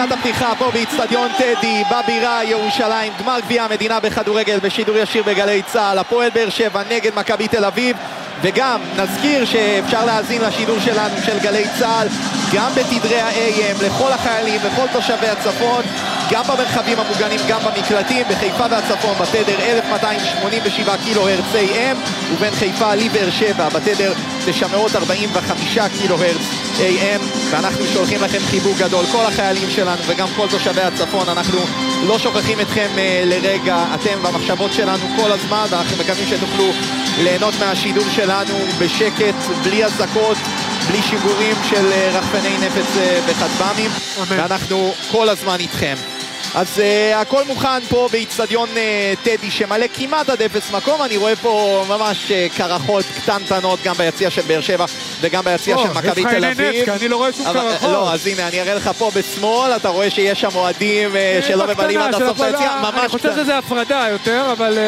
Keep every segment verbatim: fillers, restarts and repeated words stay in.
שריקת הפתיחה פה באצטדיון טדי בבירה ירושלים, גמר גביע המדינה בכדורגל בשידור ישיר בגלי צה"ל, הפועל באר שבע נגד מכבי תל אביב. וגם נזכיר שאפשר להאזין לשידור שלנו של גלי צה"ל גם בתדרי ה-איי אם לכל החיילים וכל תושבי הצפון, גם במרחבים המוגנים, גם במקלטים בחיפה והצפון בתדר אלף מאתיים שמונים ושבע קילו הרץ איי אם, ובין חיפה לבאר שבע בתדר תשע מאות ארבעים וחמישה קילו הרץ איי אם. ואנחנו שולחים לכם חיבוק גדול, כל החיילים שלנו וגם כל תושבי הצפון, אנחנו לא שוכחים אתכם לרגע, אתם במחשבות שלנו כל הזמן, ואנחנו מקווים שתוכלו ליהנות מהשידור שלנו בשקט, בלי הזקות, בלי שיגורים של רחפני נפץ וכטב"מים, ואנחנו כל הזמן איתכם. אז uh, הכל מוכן פה באצטדיון uh, טדי שמלא כמעט עד אפס מקום. אני רואה פה ממש uh, קרחות קטנטנות גם ביציע של באר שבע וגם ביציע של מכבי תל אביב. אני לא רואה שום קרחות. לא, אז הנה אני אראה לך פה בשמאל, אתה רואה שיש שם אוהדים uh, שלא מבלים עד הסוף היציע. אני חושב שזה הפרדה יותר, אבל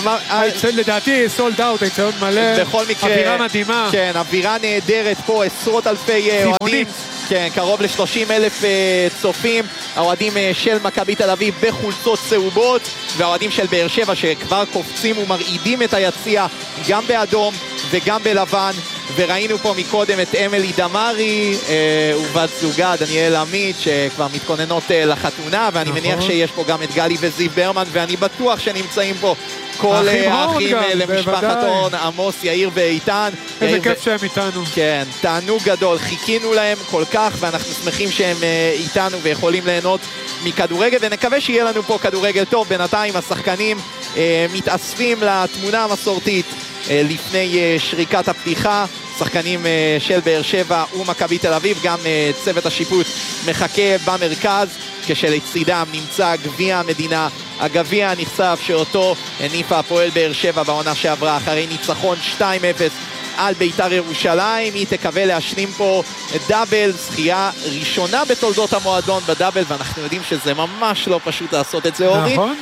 לדעתי סולד אאוט, היציון מלא, אווירה מדהימה. כן, אווירה נהדרת פה, עשרות אלפי אוהדים. כן, קרוב ל-שלושים אלף uh, צופים, האוהדים uh, של מכבי תל אביב בחולצות צהובות, והאוהדים של באר שבע שכבר קופצים ומרעידים את היציע גם באדום וגם בלבן. וראינו פה מקודם את אמילי דמרי uh, ובת זוגה דניאל עמית שכבר מתכוננות uh, לחתונה, ואני נכון. מניח שיש פה גם את גלי וזיו ברמן, ואני בטוח שנמצאים פה כל האחים למשפחת אורן, עמוס, יאיר ואיתן. איזה כיף שהם איתנו. כן, תענוג גדול, חיכינו להם כל כך, ואנחנו שמחים שהם איתנו ויכולים ליהנות מכדורגל, ונקווה שיהיה לנו פה כדורגל טוב. בינתיים השחקנים מתאספים לתמונה המסורתית לפני שריקת הפתיחה, שחקנים של באר שבע ומכבי תל אביב, גם צוות השיפוט מחכה במרכז, כשלצידם נמצא גביע המדינה, הגביע הנחשף שאותו הניפה הפועל באר שבע בעונה שעברה אחרי ניצחון שתיים אפס על בית"ר ירושלים. היא תקווה להשלים פה דאבל, זכייה ראשונה בתולדות המועדון בדאבל, ואנחנו יודעים שזה ממש לא פשוט לעשות את זה, אורי. נכון,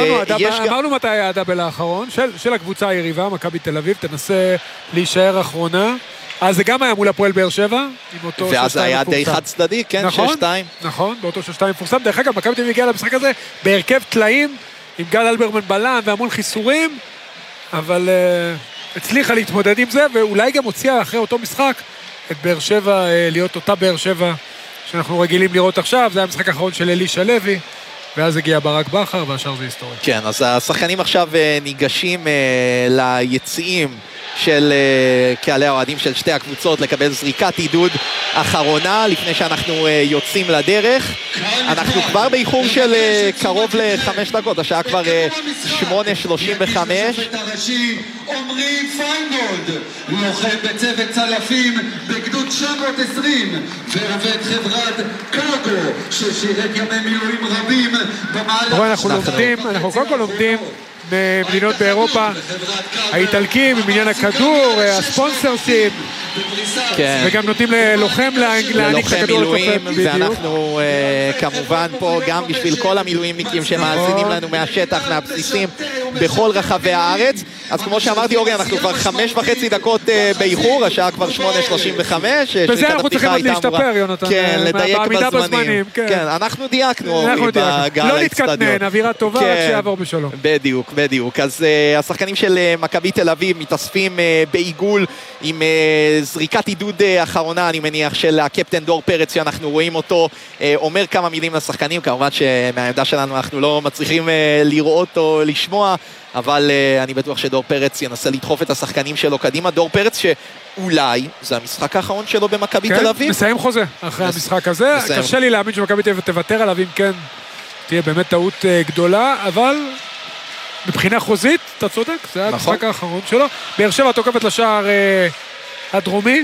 אמרנו מתי היה הדאבל האחרון של הקבוצה היריבה, מכבי תל אביב תנסה להישאר אחרונה, אז זה גם היה מול הפועל באר שבע, ואז זה היה די חד צדדי, כן, שש שתיים. נכון, באותו שש שתיים מפורסם. דרך אגב, מכבי תל אביב הגיעה למשחק הזה בהרכב טלאים, עם גל אלברמן בלם והמון חיסורים, אבל uh, הצליחה להתמודד עם זה, ואולי גם הוציאה אחרי אותו משחק את באר שבע, uh, להיות אותה באר שבע שאנחנו רגילים לראות עכשיו. זה היה המשחק האחרון של אלישע לוי, ואז הגיע ברק בכר, והשאר זה היסטוריה. כן, אז השחקנים עכשיו uh, ניגשים uh, ליציעים של uh, קהלי האוהדים של שתי הקבוצות לקבל זריקת עידוד אחרונה לפני שאנחנו uh, יוצאים לדרך. אנחנו כבר באיחור של uh, קרוב לחמש דקות, השעה כבר uh, שמונה שלושים וחמש. עומרי פיינגולד, לוחם בצוות צלפים בגדוד תשע מאות עשרים ועובד חברת קאגו ששירת ימי מילואים רבים במהלך. אנחנו לומדים, אנחנו קודם כל לומדים במדינות באירופה, האיטלקים, בעניין הכדור, הספונסרשיפ, וגם נותנים ללוחם להעניק את הכדור מילואים, ואנחנו כמובן פה גם בשביל כל המילואימניקים שמאזינים לנו מהשטח, מהבסיסים בכל רחבי הארץ. אז כמו שאמרתי, אורי, אנחנו כבר חמש וחצי דקות באיחור, השעה כבר שמונה שלושים וחמש. בזה אנחנו צריכים עוד להשתפר, יונתן. כן, לדייק בזמנים. כן, אנחנו דייקנו, אורי, בגל לא להתקטנן, אווירה טובה, רק שיעבור בשלום. בדיוק, בדיוק. אז השחקנים של מכבי תל אביב מתאספים בעיגול עם זריקת עידוד אחרונה, אני מניח, של הקפטן דור פרץ, שאנחנו רואים אותו אומר כמה מילים לשחקנים. כמובן שמהעמדה שלנו אנחנו לא מצליחים לראות או לשמוע, אבל uh, אני בטוח שדור פרץ ינסה לדחוף את השחקנים שלו קדימה. דור פרץ שאולי זה המשחק האחרון שלו במכבי כן, תל אביב. מסיים חוזה אחרי מס... המשחק הזה. מסיים. קשה לי להאמין שמכבי תל אביב תוותר עליו, אם כן תהיה באמת טעות uh, גדולה, אבל מבחינה חוזית, אתה צודק, זה היה נכון. המשחק האחרון שלו. באר שבע תוקפת לשער uh, הדרומי.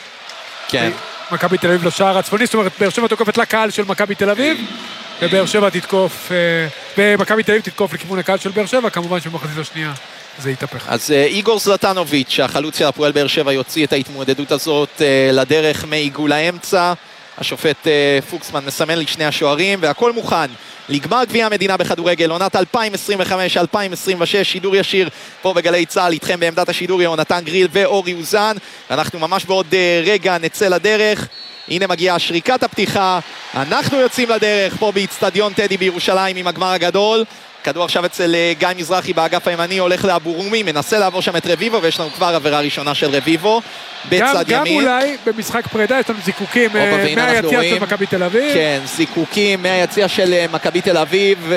כן. מכבי תל אביב לשער הצפוני, זאת אומרת, באר שבע תוקפת לקהל של מכבי תל אביב. ובאר שבע תתקוף, ומכבי תל אביב תתקוף לכיוון הקהל של באר שבע, כמובן שבמחצית השנייה זה יתהפך. אז איגור זלטנוביץ', החלוץ של הפועל באר שבע, יוציא את ההתמודדות הזאת לדרך מעיגול האמצע. השופט פוקסמן מסמן לשני השוערים, והכל מוכן לגמר גביע המדינה בכדורגל, עונת אלפיים עשרים וחמש אלפיים עשרים ושש, שידור ישיר פה בגלי צה"ל, איתכם בעמדת השידור יונתן גריל ואורי אוזן. אנחנו ממש בעוד רגע נצא לדרך. הנה מגיעה שריקת הפתיחה, אנחנו יוצאים לדרך פה באצטדיון טדי בירושלים עם הגמר הגדול. כדור עכשיו אצל גיא מזרחי באגף הימני, הולך לאבורומי, מנסה לעבור שם את רביבו, ויש לנו כבר עבירה ראשונה של רביבו בצד גם, ימין. גם אולי במשחק פרידה יש לנו זיקוקים מהיציע של מכבי תל אביב. כן, זיקוקים מהיציע של מכבי תל אביב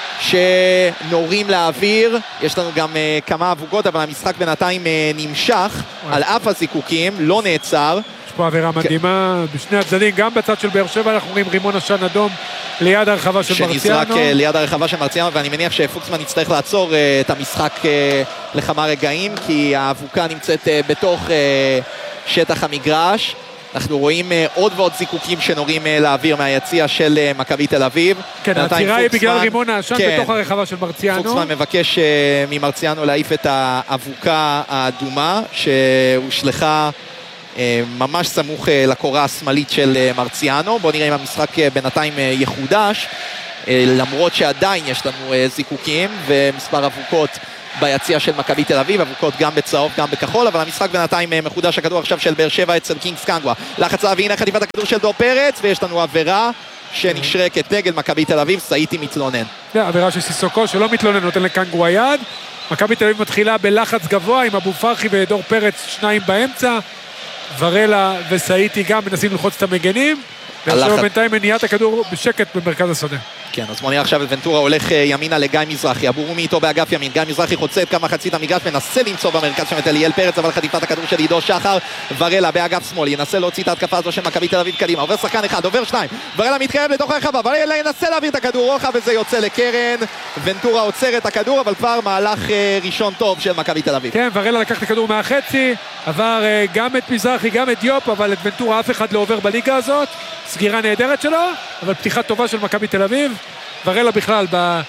שנורים לאוויר. יש לנו גם uh, כמה אבוקות, אבל המשחק בינתיים uh, נמשך על אף הזיקוקים, לא נעצר. יש פה עבירה מדהימה בשני הצדדים, גם בצד של באר שבע אנחנו רואים רימון עשן אדום ליד הרחבה של מרציאנו. שנזרק ליד הרחבה של מרציאנו, ואני מניח שפוקסמן יצטרך לעצור uh, את המשחק uh, לכמה רגעים, כי האבוקה נמצאת uh, בתוך uh, שטח המגרש. אנחנו רואים uh, עוד ועוד זיקוקים שנורים uh, לאוויר מהיציע של uh, מכבי תל אביב. כן, העצירה היא בגלל רימון העשן כן, בתוך הרחבה של מרציאנו. פוקסמן מבקש uh, ממרציאנו להעיף את האבוקה האדומה, שהושלכה uh, ממש סמוך uh, לקורה השמאלית של uh, מרציאנו. בואו נראה אם המשחק uh, בינתיים uh, יחודש, uh, למרות שעדיין יש לנו uh, זיקוקים ומספר אבוקות ביציע של מכבי תל אביב, אבוקות גם בצהוב גם בכחול, אבל המשחק בינתיים מחודש. הכדור עכשיו של באר שבע אצל קינגס קנגווה, לחץ להביא, הנה חטיפת הכדור של דור פרץ, ויש לנו עבירה שנשרקת נגד מכבי תל אביב. סאיטי מתלונן. זה עבירה של סיסוקו שלא מתלונן, נותן לקנגווה יד. מכבי תל אביב מתחילה בלחץ גבוה עם אבו פרחי ודור פרץ, שניים באמצע, ורלה וסאיטי גם מנסים ללחוץ את המגנים. באר שבע בינתיים מניעת הכדור בשקט במרכז השדה. כן, אז בוא נראה עכשיו את ונטורה הולך ימינה לגיא מזרחי, אבורומי איתו באגף ימין, גיא מזרחי חוצה את כמה חצית המגרש, מנסה למצוא במרכז שם את אליאל פרץ, אבל חטיפת הכדור של עידו שחר. ורלה באגף שמאל, ינסה להוציא את ההתקפה הזו של מכבי תל אביב קדימה, עובר שחקן אחד, עובר שניים, ורלה מתקרב לתוך הרחבה, ורלה ינסה להעביר את הכדור רוחב וזה יוצא לקרן. ונטורה עוצר את הכדור, אבל כבר מהלך ראשון טוב של מכבי תל אביב. כן, ורלה לקח את הכדור מהחצי, עבר גם את מזרחי, גם את דיופ, אבל את ונטורה אף אחד לא עובר בליגה הזאת. סגירה נהדרת שלו, אבל פתיחה טובה של מכבי תל אביב. ורלה בכלל,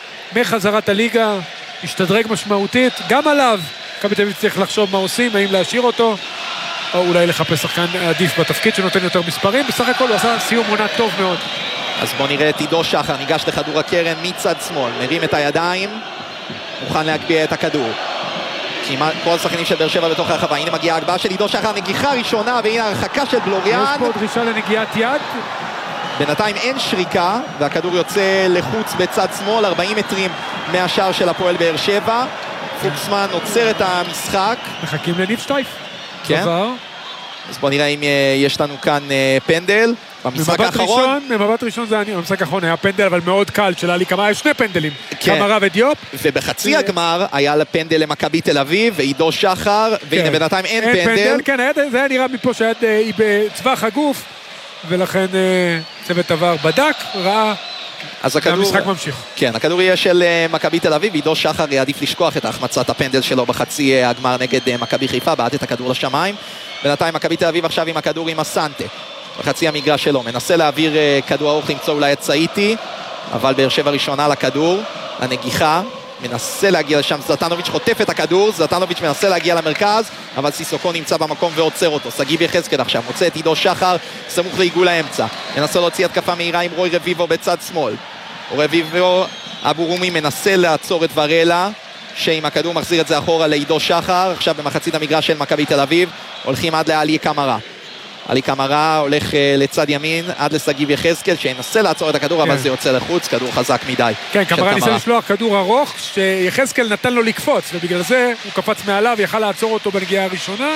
מחזרת הליגה, השתדרג משמעותית, גם עליו, מכבי תל אביב צריך לחשוב מה עושים, האם להשאיר אותו, או אולי לחפש שחקן עדיף בתפקיד שנותן יותר מספרים. בסך הכל הוא עשה סיום עונה טוב מאוד. אז בוא נראה את עידו שחר, ניגש לכדור הקרן מצד שמאל, מרים את הידיים, מוכן להגביה את הכדור. כמעט כל השחקנים של באר שבע בתוך הרחבה, הנה מגיעה ההגבהה של עידו שחר, נגיחה ראשונה, והנה הרחקה של בלוריאן. יש פה דרישה לנגיעת יד. בינתיים אין שריקה, והכדור יוצא לחוץ בצד שמאל, ארבעים מטרים מהשער של הפועל באר שבע. פוקסמן עוצר את המשחק. מחכים לניב שטייף. כן. דבר. אז בוא נראה אם יש לנו כאן פנדל. במשחק האחרון. במבט ראשון זה אני, במשחק האחרון היה פנדל, אבל מאוד קל, של עלי קמרה, יש שני פנדלים. כן. קמרה ודיופ. ובחצי הגמר היה לפנדל למכבי תל אביב, ועידו שחר, והנה בינתיים אין פנדל. כן, זה היה נראה מפה שהיד היא בצווח הגוף. ולכן צוות עבר בדק, ראה, אז הכדור, המשחק ממשיך. כן, הכדור יהיה של מכבי תל אביב, עידו שחר יעדיף לשכוח את החמצת הפנדל שלו בחצי הגמר נגד מכבי חיפה, בעט את הכדור לשמיים. בינתיים מכבי תל אביב עכשיו עם הכדור עם הסנטה, בחצי המגרש שלו, מנסה להעביר כדור ארוך, למצוא אולי את סאיטי, אבל באר שבע ראשונה לכדור, הנגיחה, מנסה להגיע לשם, זלטנוביץ' חוטף את הכדור, זלטנוביץ' מנסה להגיע למרכז, אבל סיסוקו נמצא במקום ועוצר אותו. סגיב יחזקאל עכשיו, מוצא את עידו שחר, סמוך לעיגול האמצע, מנסה להוציא התקפה מהירה עם רוי רביבו בצד שמאל. רביבו, אבורומי מנסה לעצור את ורלה, שעם הכדור מחזיר את זה אחורה לעידו שחר, עכשיו במחצית המגרש של מכבי תל אביב, הולכים עד לעלי קמרה. עלי קמרה הולך uh, לצד ימין עד לסגיב יחזקאל שינסה לעצור את הכדור, כן. אבל זה יוצא לחוץ, כדור חזק מדי. כן, קמרה ניסה לשלוח כדור ארוך שיחזקאל נתן לו לקפוץ, ובגלל זה הוא קפץ מעליו, יכל לעצור אותו בנגיעה הראשונה.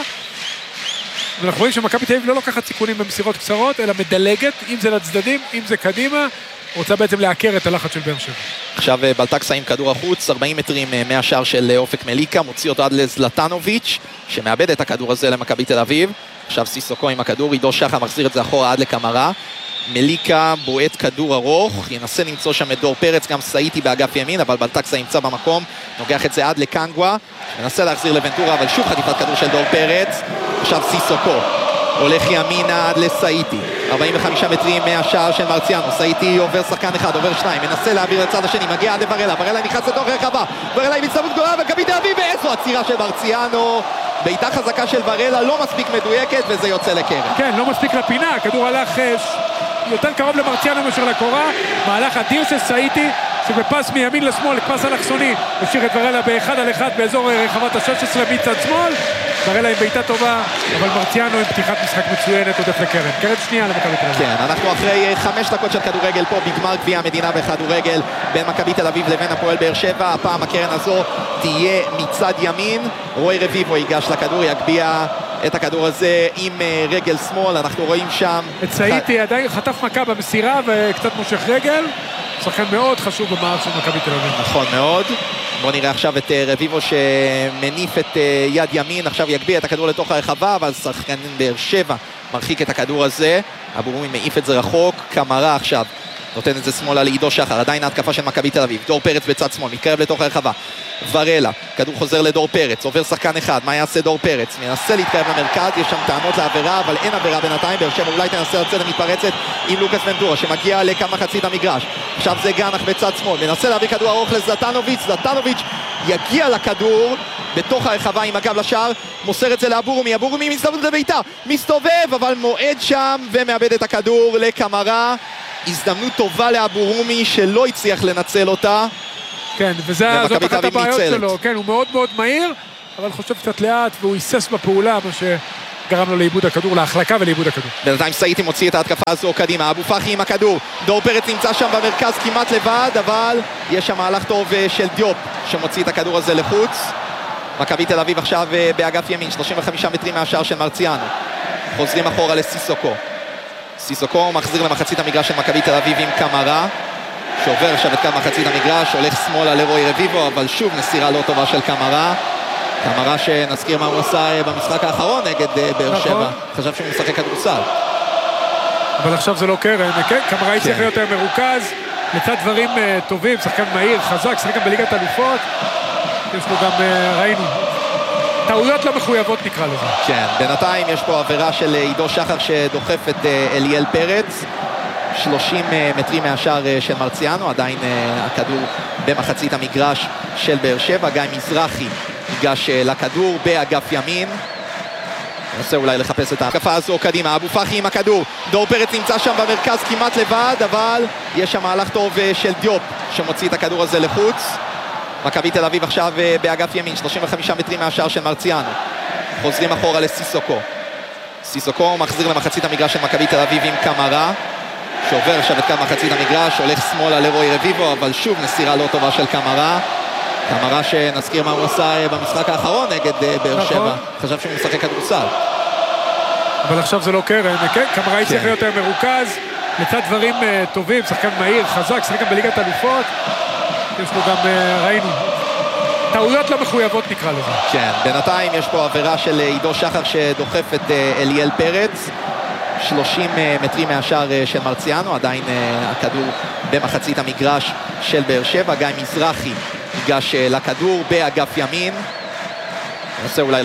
ואנחנו רואים שמכבי תל אביב לא לוקחת סיכונים במסירות קצרות, אלא מדלגת, אם זה לצדדים, אם זה קדימה, רוצה בעצם להכר את הלחץ של באר שבע. עכשיו בלטקסה עם כדור החוץ, ארבעים מטרים מהשער של אופק מליקה, מוציא אותו עד לזלטנוביץ' שמאבד את הכדור הזה למכבי תל אביב. עכשיו סיסוקו עם הכדור, עידו שחר מחזיר את זה אחורה עד לקמרה. מליקה בועט כדור ארוך, ינסה למצוא שם את דור פרץ, גם סאיטי באגף ימין, אבל בלטקסה ימצא במקום, נוגח את זה עד לקנגווה, מנסה להחזיר לוונטורה, אבל שוב חטיפת כדור של דור פרץ. עכשיו סיסוקו הולך ימינה עד לסאיטי, ארבעים וחמישה מטרים מהשער של מרציאנו. סאיטי עובר שחקן אחד, עובר שניים, מנסה להעביר לצד השני, מגיע עד לברלה, ברלה נכנס לתוך רחבה, ברלה עם הצטרפות גדולה ומכבי תל אביב, ואיזו עצירה של מרציאנו, בעיטה חזקה של ברלה, לא מספיק מדויקת, וזה יוצא לקרן. כן, לא מספיק לפינה, הכדור הלך יותר קרוב למרציאנו מאשר לקורה, מהלך אדיר של סאיטי, שבפס מימין לשמאל, פס אלכסוני, השאיר את ורלה באחד על אחד באזור רחבת ה-שש עשרה מצד שמאל. ורלה עם בעיטה טובה, אבל מרציאנו עם פתיחת משחק מצוינת, עודף לקרן. קרן שנייה למכבי תל אביב. כן, אנחנו אחרי חמש דקות של כדורגל פה בגמר גביע המדינה בכדורגל בין מכבי תל אביב לבין הפועל באר שבע. הפעם הקרן הזו תהיה מצד ימין. רוי רביבו ייגש לכדור, יגביע את הכדור הזה עם רגל שמאל. אנחנו רואים שם את סעיטי עדיין חטף מכה במסירה וקצת מושך רגל. שחקן מאוד חשוב במערך של מכבי תל אביב. נכון מאוד. בוא נראה עכשיו את רביבו שמניף את יד ימין, עכשיו יגביע את הכדור לתוך הרחבה, אבל שחקן באר שבע מרחיק את הכדור הזה. אבו רומי מעיף את זה רחוק. קמרה עכשיו נותן את זה שמאלה לעידו שחר, עדיין ההתקפה של מכבי תל אביב. דור פרץ בצד שמאל, מתקרב לתוך הרחבה. ורלה, כדור חוזר לדור פרץ, עובר שחקן אחד, מה יעשה דור פרץ? מנסה להתקרב למרכז, יש שם טענות לעבירה, אבל אין עבירה בינתיים. באר שבע אולי תנסה לצאת למתפרצת עם לוקאס ונטורה שמגיע לכאן מחצית המגרש. עכשיו זה גנח בצד שמאל, מנסה להביא כדור ארוך לזלטנוביץ'. זלטנוביץ' יגיע לכדור בתוך הרחבה עם הגב לשער, מוסר את זה לאבו רומי. אבו רומי מסתובב לביתה, מסתובב אבל מועד שם ומאבד את הכדור לקמרה. הזדמנות טובה לאבו רומי שלא הצליח לנצל אותה. כן, וזאת אחת הבעיות שלו. כן, הוא מאוד מאוד מהיר, אבל חושב קצת לאט, והוא היסס בפעולה, מה שגרם לו לאיבוד הכדור, להחלקה ולאיבוד הכדור. בינתיים סעיטי מוציא את ההתקפה הזו קדימה, אבו פחי עם הכדור, דור פרץ נמצא שם במרכז כמעט לבד, אבל יש שם מהלך טוב של דיופ שמוציא את הכדור הזה לחוץ. מכבי תל אביב עכשיו באגף ימין, שלושים וחמישה מטרים מהשער של מרציאנו. חוזרים אחורה לסיסוקו. סיסוקו מחזיר למחצית המגרש של מכבי תל אביב עם קמרה, שעובר עכשיו את כמה מחצית המגרש, הולך שמאלה לרוי רביבו, אבל שוב מסירה לא טובה של קמרה. קמרה שנזכיר מה הוא עשה במשחק האחרון נגד באר שבע. חשב שהוא משחק כדורסל. אבל עכשיו זה לא קרן, קמרה יצטרך להיות מרוכז, לצד דברים טובים, שחקן מהיר, חזק, שחקן בליגת אלופות. יש לו גם, ראינו, טעויות לא מחויבות נקרא לזה. כן, בינתיים יש פה עבירה של עידו שחר שדוחף את אליאל פרץ. שלושים מטרים מהשער של מרציאנו, עדיין הכדור במחצית המגרש של באר שבע. גיא מזרחי ייגש לכדור באגף ימין, ננסה אולי לחפש את ההתקפה הזו קדימה. אבו פחי עם הכדור, דור פרץ נמצא שם במרכז כמעט לבד, אבל יש שם מהלך טוב של דיופ שמוציא את הכדור הזה לחוץ. מכבי תל אביב עכשיו באגף ימין, שלושים וחמישה מטרים מהשער של מרציאנו. חוזרים אחורה לסיסוקו. סיסוקו מחזיר למחצית המגרש של מכבי תל אביב עם קמרה, שעובר עכשיו את כמה מחצית המגרש, הולך שמאלה לרוי רביבו, אבל שוב מסירה לא טובה של קמרה. קמרה שנזכיר מה הוא עשה במשחק האחרון נגד באר שבע. חשב שהוא משחק כדורסל. אבל עכשיו זה לא קרן, כן? קמרה יצטרך להיות מרוכז, לצד דברים טובים, שחקן מהיר, חזק, שחקן בליגת אלופות. יש לו גם, ראינו, טעויות לא מחויבות נקרא לזה. כן, בינתיים יש פה עבירה של עידו שחר שדוחף את אליאל פרץ. שלושים מטרים מהשער של מרציאנו, עדיין הכדור במחצית המגרש של באר שבע. גיא מזרחי ייגש לכדור באגף ימין, ננסה אולי